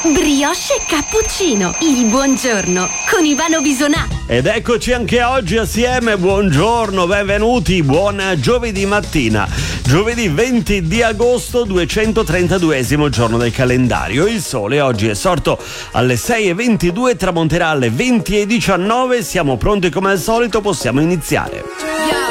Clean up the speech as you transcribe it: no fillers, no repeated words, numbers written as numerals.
Brioche e cappuccino, il buongiorno con Ivano Bisonà. Ed eccoci anche oggi assieme, buongiorno, benvenuti, buon giovedì mattina. Giovedì 20 di agosto, 232esimo giorno del calendario. Il sole oggi è sorto alle 6:22, tramonterà alle 20:19. Siamo pronti come al solito, possiamo iniziare.